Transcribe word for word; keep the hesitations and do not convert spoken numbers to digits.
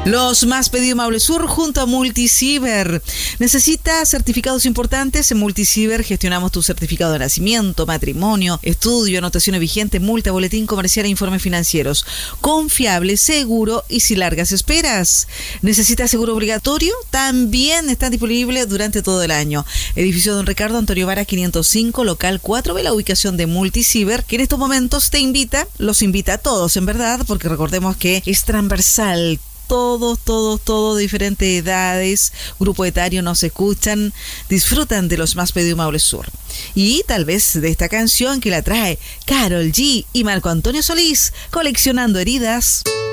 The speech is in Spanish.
Los más pedidos Maule Sur junto a Multiciber. ¿Necesitas certificados importantes? En Multiciber gestionamos tu certificado de nacimiento, matrimonio, estudio, anotaciones vigentes, multa, boletín comercial e informes financieros. Confiable, seguro y sin largas esperas. ¿Necesitas seguro obligatorio? También está disponible durante todo el año. Edificio Don Ricardo Antonio Vara quinientos cinco, local cuatro, ve la ubicación de Multiciber, que en estos momentos te invita, los invita a todos en verdad, porque recordemos que es transversal. Todos, todos, todos de diferentes edades, grupo etario nos escuchan, disfrutan de los más pedidos Maule Sur. Y tal vez de esta canción que la trae Karol G y Marco Antonio Solís, Coleccionando Heridas.